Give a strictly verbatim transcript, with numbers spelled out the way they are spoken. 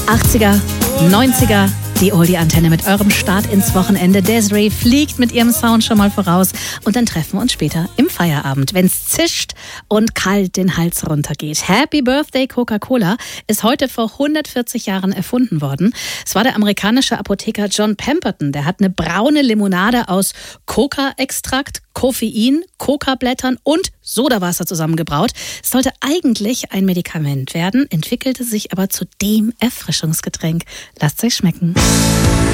achtziger, neunziger, die Oldie-Antenne mit eurem Start ins Wochenende. Desiree fliegt mit ihrem Sound schon mal voraus und dann treffen wir uns später im Feierabend, wenn es zischt und kalt den Hals runtergeht. Happy Birthday Coca-Cola ist heute vor hundertvierzig Jahren erfunden worden. Es war der amerikanische Apotheker John Pemberton, der hat eine braune Limonade aus Coca-Extrakt, Koffein, Coca-Blättern und Sodawasser zusammengebraut. Es sollte eigentlich ein Medikament werden, entwickelte sich aber zu dem Erfrischungsgetränk. Lasst es euch schmecken.